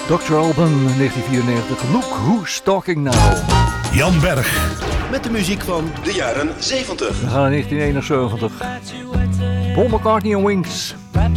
Dr. Alban, 1994. Look Who's Talking Now. Jan Berg. Met de muziek van de jaren 70. We gaan naar 1971. Paul McCartney en Wings.